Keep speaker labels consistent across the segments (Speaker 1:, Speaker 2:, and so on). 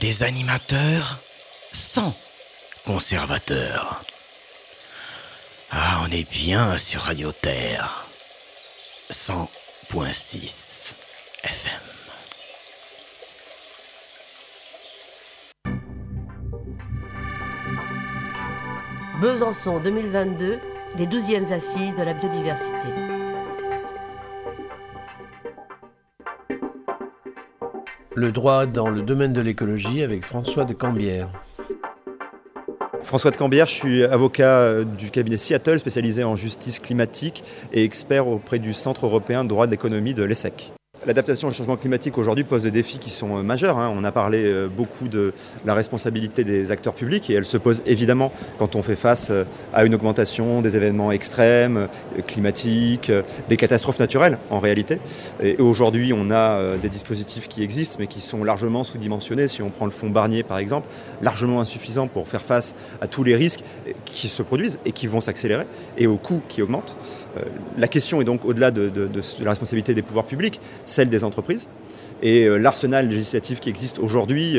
Speaker 1: des animateurs sans conservateurs. Ah, on est bien sur Radio Terre, 100.6 FM.
Speaker 2: Besançon 2022, les 12e assises de la biodiversité.
Speaker 3: Le droit dans le domaine de l'écologie avec François de Cambière.
Speaker 4: François de Cambière, je suis avocat du cabinet Seattle spécialisé en justice climatique et expert auprès du Centre européen de droit de l'économie de l'ESSEC. L'adaptation au changement climatique aujourd'hui pose des défis qui sont majeurs. On a parlé beaucoup de la responsabilité des acteurs publics et elle se pose évidemment quand on fait face à une augmentation des événements extrêmes, climatiques, des catastrophes naturelles en réalité. Et aujourd'hui, on a des dispositifs qui existent mais qui sont largement sous-dimensionnés. Si on prend le fonds Barnier par exemple, largement insuffisant pour faire face à tous les risques qui se produisent et qui vont s'accélérer et aux coûts qui augmentent. La question est donc au-delà de la responsabilité des pouvoirs publics, celle des entreprises. Et l'arsenal législatif qui existe aujourd'hui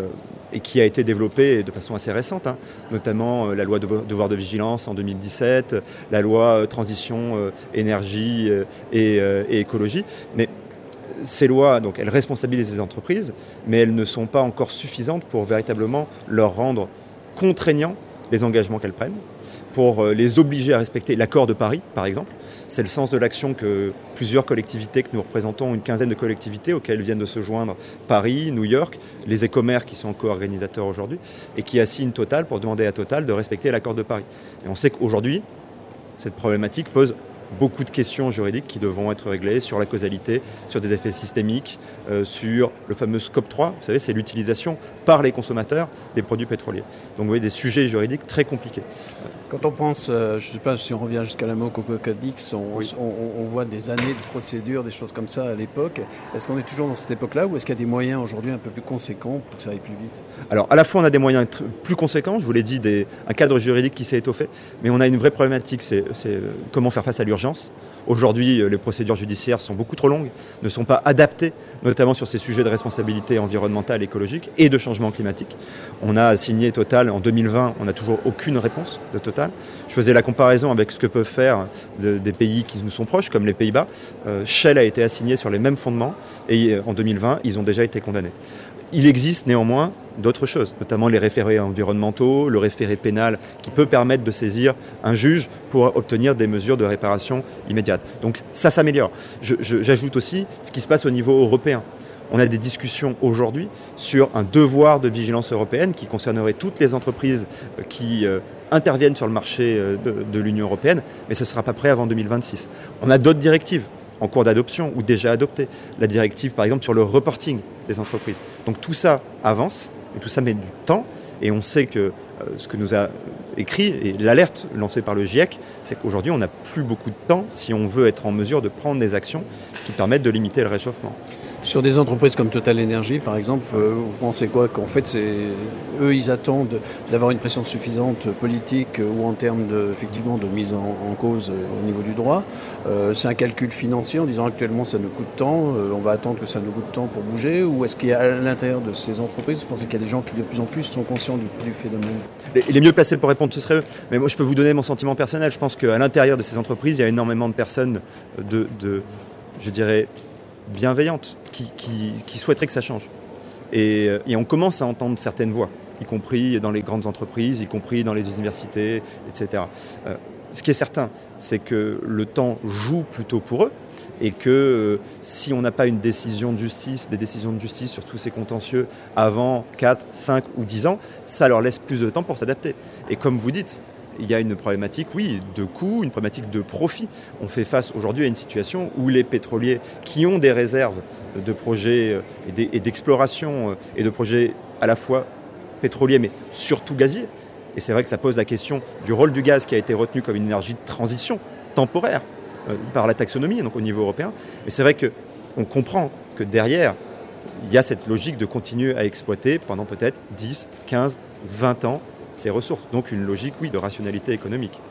Speaker 4: et qui a été développé de façon assez récente, notamment la loi devoir de vigilance en 2017, la loi transition énergie et écologie. Mais ces lois, donc, elles responsabilisent les entreprises, mais elles ne sont pas encore suffisantes pour véritablement leur rendre contraignants les engagements qu'elles prennent, pour les obliger à respecter l'accord de Paris, par exemple. C'est le sens de l'action que plusieurs collectivités, que nous représentons, une quinzaine de collectivités auxquelles viennent de se joindre Paris, New York, les écomères qui sont co-organisateurs aujourd'hui, et qui assignent Total pour demander à Total de respecter l'accord de Paris. Et on sait qu'aujourd'hui, cette problématique pose beaucoup de questions juridiques qui devront être réglées sur la causalité, sur des effets systémiques, sur le fameux Scope 3, vous savez, c'est l'utilisation par les consommateurs des produits pétroliers. Donc vous voyez des sujets juridiques très compliqués.
Speaker 3: Quand on pense, je ne sais pas si on revient jusqu'à la mot Coco-Cadix, on voit des années de procédures, des choses comme ça à l'époque. Est-ce qu'on est toujours dans cette époque-là ou est-ce qu'il y a des moyens aujourd'hui un peu plus conséquents pour que ça aille plus vite ?
Speaker 4: Alors à la fois on a des moyens plus conséquents, je vous l'ai dit, un cadre juridique qui s'est étoffé, mais on a une vraie problématique, c'est comment faire face à l'urgence. Aujourd'hui, les procédures judiciaires sont beaucoup trop longues, ne sont pas adaptées, notamment sur ces sujets de responsabilité environnementale, écologique et de changement climatique. On a assigné Total en 2020, on n'a toujours aucune réponse de Total. Je faisais la comparaison avec ce que peuvent faire des pays qui nous sont proches, comme les Pays-Bas. Shell a été assigné sur les mêmes fondements et en 2020, ils ont déjà été condamnés. Il existe néanmoins d'autres choses, notamment les référés environnementaux, le référé pénal qui peut permettre de saisir un juge pour obtenir des mesures de réparation immédiate. Donc ça s'améliore. J'ajoute aussi ce qui se passe au niveau européen. On a des discussions aujourd'hui sur un devoir de vigilance européenne qui concernerait toutes les entreprises qui interviennent sur le marché de l'Union européenne, mais ce ne sera pas prêt avant 2026. On a d'autres directives en cours d'adoption ou déjà adoptées. La directive, par exemple, sur le reporting des entreprises. Donc tout ça avance, et tout ça met du temps, et on sait que ce que nous a écrit, et l'alerte lancée par le GIEC, c'est qu'aujourd'hui, on n'a plus beaucoup de temps si on veut être en mesure de prendre des actions qui permettent de limiter le réchauffement.
Speaker 3: Sur des entreprises comme Total Energy, par exemple, vous pensez quoi ? Qu'en fait, eux, ils attendent d'avoir une pression suffisante politique ou en termes effectivement de mise en cause au niveau du droit. C'est un calcul financier en disant actuellement ça nous coûte tant, on va attendre que ça nous coûte tant pour bouger, ou est-ce qu'il y a à l'intérieur de ces entreprises, vous pensez qu'il y a des gens qui de plus en plus sont conscients du phénomène ?
Speaker 4: Les mieux placés pour répondre, ce serait eux. Mais moi, je peux vous donner mon sentiment personnel. Je pense qu'à l'intérieur de ces entreprises, il y a énormément de personnes je dirais, bienveillantes, qui souhaiteraient que ça change. Et on commence à entendre certaines voix, y compris dans les grandes entreprises, y compris dans les universités, etc. Ce qui est certain, c'est que le temps joue plutôt pour eux, et que si on n'a pas une décision de justice, des décisions de justice sur tous ces contentieux avant 4, 5 ou 10 ans, ça leur laisse plus de temps pour s'adapter. Et comme vous dites, il y a une problématique, oui, de coût, une problématique de profit. On fait face aujourd'hui à une situation où les pétroliers qui ont des réserves de projets et d'exploration et de projets à la fois pétroliers mais surtout gaziers, et c'est vrai que ça pose la question du rôle du gaz qui a été retenu comme une énergie de transition temporaire par la taxonomie, donc au niveau européen, mais c'est vrai qu'on comprend que derrière, il y a cette logique de continuer à exploiter pendant peut-être 10, 15, 20 ans ces ressources. Donc une logique, oui, de rationalité économique.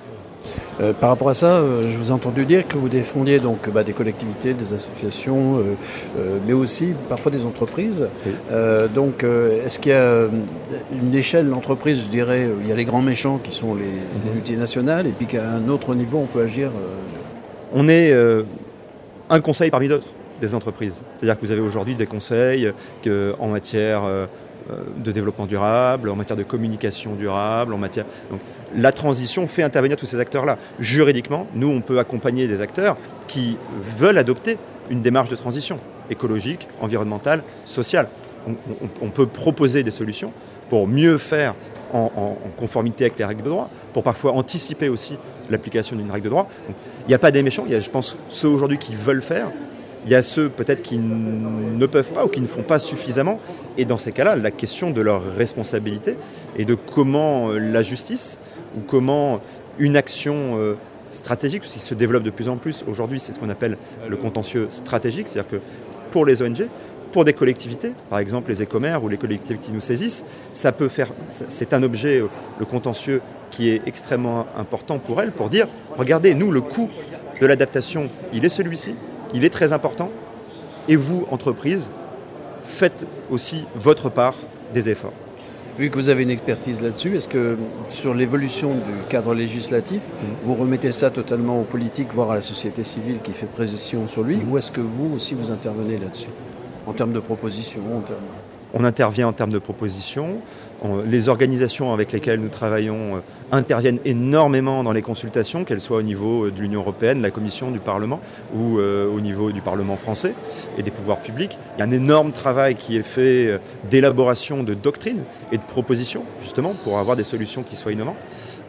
Speaker 3: Par rapport à ça, je vous ai entendu dire que vous défendiez donc des collectivités, des associations, mais aussi parfois des entreprises.
Speaker 4: Oui.
Speaker 3: Est-ce qu'il y a une échelle d'entreprise, je dirais, il y a les grands méchants qui sont les multinationales, et puis qu'à un autre niveau, on peut agir
Speaker 4: On est un conseil parmi d'autres des entreprises. C'est-à-dire que vous avez aujourd'hui des conseils en matière de développement durable, en matière de communication durable, en matière... Donc, la transition fait intervenir tous ces acteurs-là. Juridiquement, nous, on peut accompagner des acteurs qui veulent adopter une démarche de transition écologique, environnementale, sociale. On peut proposer des solutions pour mieux faire en conformité avec les règles de droit, pour parfois anticiper aussi l'application d'une règle de droit. Donc, il n'y a pas des méchants, il y a, je pense, ceux aujourd'hui qui veulent faire. Il y a ceux peut-être qui ne peuvent pas ou qui ne font pas suffisamment. Et dans ces cas-là, la question de leur responsabilité et de comment la justice ou comment une action stratégique, qui se développe de plus en plus aujourd'hui, c'est ce qu'on appelle le contentieux stratégique, c'est-à-dire que pour les ONG, pour des collectivités, par exemple les écomères ou les collectivités qui nous saisissent, ça peut faire, c'est un objet, le contentieux, qui est extrêmement important pour elles, pour dire, regardez, nous, le coût de l'adaptation, il est celui-ci, il est très important, et vous, entreprise, faites aussi votre part des efforts.
Speaker 3: Vu que vous avez une expertise là-dessus, est-ce que sur l'évolution du cadre législatif, vous remettez ça totalement aux politiques, voire à la société civile qui fait pression sur lui, ou est-ce que vous aussi vous intervenez là-dessus, en termes de propositions
Speaker 4: On intervient en termes de propositions. Les organisations avec lesquelles nous travaillons interviennent énormément dans les consultations, qu'elles soient au niveau de l'Union européenne, la Commission, du Parlement, ou au niveau du Parlement français et des pouvoirs publics. Il y a un énorme travail qui est fait d'élaboration de doctrines et de propositions, justement, pour avoir des solutions qui soient innovantes.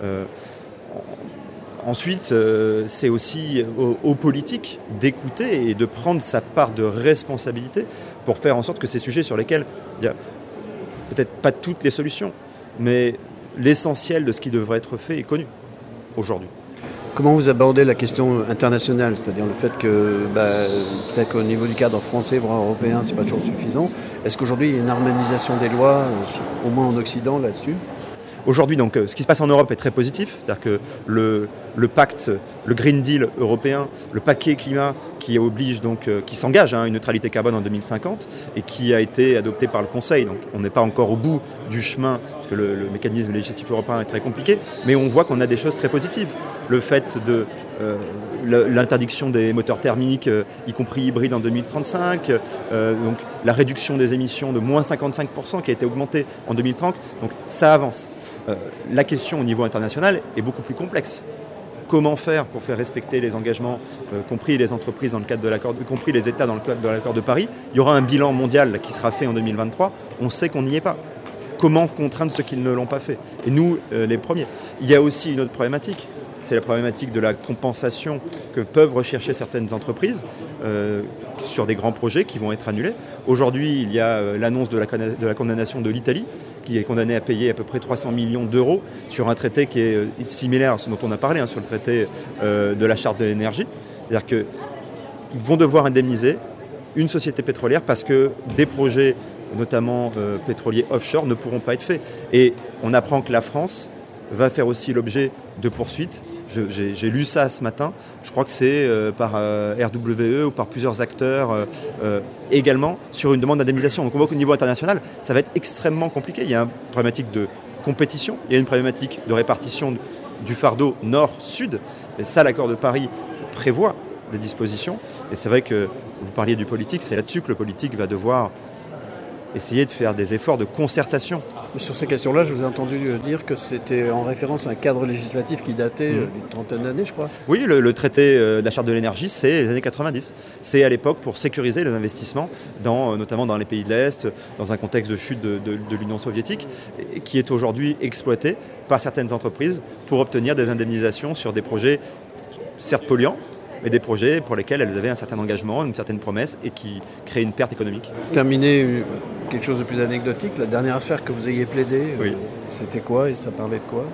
Speaker 4: Ensuite, c'est aussi aux politiques d'écouter et de prendre sa part de responsabilité pour faire en sorte que ces sujets sur lesquels il y a peut-être pas toutes les solutions, mais l'essentiel de ce qui devrait être fait est connu aujourd'hui.
Speaker 3: Comment vous abordez la question internationale, c'est-à-dire le fait que peut-être qu'au niveau du cadre français, voire européen, c'est pas toujours suffisant. Est-ce qu'aujourd'hui il y a une harmonisation des lois, au moins en Occident, là-dessus ?
Speaker 4: Aujourd'hui, donc, ce qui se passe en Europe est très positif, c'est-à-dire que le pacte, le Green Deal européen, le paquet climat qui oblige donc, qui s'engage à une neutralité carbone en 2050 et qui a été adopté par le Conseil. Donc, on n'est pas encore au bout du chemin parce que le mécanisme législatif européen est très compliqué, mais on voit qu'on a des choses très positives. Le fait de l'interdiction des moteurs thermiques, y compris hybrides en 2035, donc la réduction des émissions de moins 55% qui a été augmentée en 2030, donc ça avance. La question au niveau international est beaucoup plus complexe. Comment faire pour faire respecter les engagements, compris les entreprises dans le cadre de l'accord, compris les États dans le cadre de l'accord de Paris? Il y aura un bilan mondial qui sera fait en 2023. On sait qu'on n'y est pas. Comment contraindre ceux qui ne l'ont pas fait? Et nous, les premiers. Il y a aussi une autre problématique. C'est la problématique de la compensation que peuvent rechercher certaines entreprises sur des grands projets qui vont être annulés. Aujourd'hui, il y a l'annonce de la condamnation de l'Italie, qui est condamné à payer à peu près 300 millions d'euros sur un traité qui est similaire à ce dont on a parlé, sur le traité de la charte de l'énergie. C'est-à-dire qu'ils vont devoir indemniser une société pétrolière parce que des projets, notamment pétroliers offshore, ne pourront pas être faits. Et on apprend que la France va faire aussi l'objet de poursuites. J'ai lu ça ce matin. Je crois que c'est par RWE ou par plusieurs acteurs également sur une demande d'indemnisation. Donc on voit qu'au niveau international, ça va être extrêmement compliqué. Il y a une problématique de compétition, il y a une problématique de répartition du fardeau nord-sud. Et ça, l'accord de Paris prévoit des dispositions. Et c'est vrai que vous parliez du politique, c'est là-dessus que le politique va devoir essayer de faire des efforts de concertation.
Speaker 3: Sur ces questions-là, je vous ai entendu dire que c'était en référence à un cadre législatif qui datait d'une trentaine d'années, je crois.
Speaker 4: Oui, le traité de la charte de l'énergie, c'est les années 90. C'est à l'époque pour sécuriser les investissements, notamment dans les pays de l'Est, dans un contexte de chute de l'Union soviétique, qui est aujourd'hui exploité par certaines entreprises pour obtenir des indemnisations sur des projets certes polluants, mais des projets pour lesquels elles avaient un certain engagement, une certaine promesse et qui créaient une perte économique.
Speaker 3: Terminer quelque chose de plus anecdotique, la dernière affaire que vous ayez plaidée,
Speaker 4: oui.
Speaker 3: C'était quoi et ça parlait de quoi?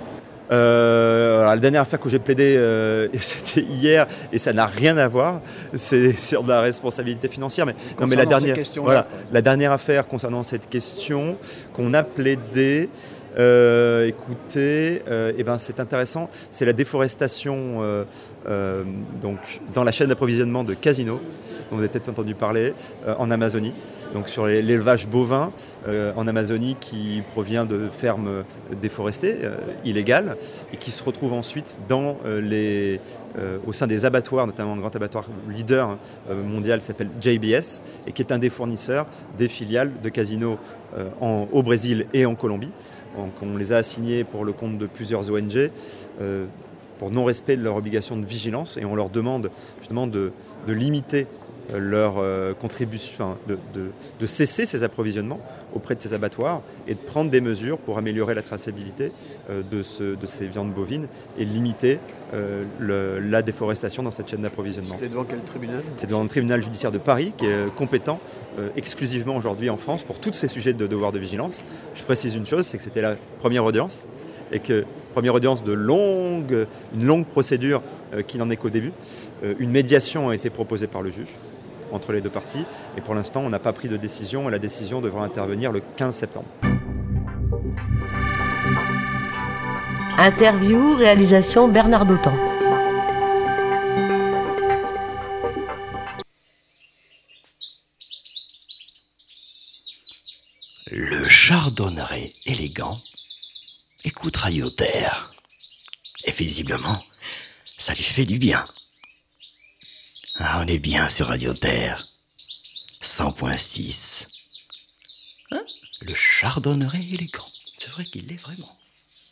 Speaker 4: La dernière affaire que j'ai plaidée, c'était hier, et ça n'a rien à voir. C'est sur de la responsabilité financière. Mais la dernière affaire concernant cette question qu'on a plaidée, écoutez, c'est intéressant. C'est la déforestation donc dans la chaîne d'approvisionnement de Casino, dont vous avez peut-être entendu parler, en Amazonie. Donc sur l'élevage bovin en Amazonie qui provient de fermes déforestées, illégales, et qui se retrouvent ensuite au sein des abattoirs, notamment un grand abattoir leader mondial qui s'appelle JBS, et qui est un des fournisseurs des filiales de Casino au Brésil et en Colombie. Donc on les a assignés pour le compte de plusieurs ONG pour non-respect de leur obligation de vigilance, et on leur demande justement de limiter leur contribution, de cesser ces approvisionnements auprès de ces abattoirs et de prendre des mesures pour améliorer la traçabilité de ces viandes bovines et limiter la déforestation dans cette chaîne d'approvisionnement.
Speaker 3: C'était devant quel tribunal ?
Speaker 4: C'est devant le tribunal judiciaire de Paris, qui est compétent exclusivement aujourd'hui en France pour tous ces sujets de devoir de vigilance. Je précise une chose, c'est que c'était la première audience, et que première audience d'une longue procédure qui n'en est qu'au début. Une médiation a été proposée par le juge entre les deux parties, et pour l'instant on n'a pas pris de décision, et la décision devra intervenir le 15 septembre.
Speaker 2: Interview, réalisation Bernard Dautan.
Speaker 1: Le chardonneret élégant écoute Radio Terre. Et visiblement, ça lui fait du bien. Ah, on est bien sur Radio Terre. 100.6. Hein ? Le chardonneret élégant. C'est vrai qu'il l'est vraiment.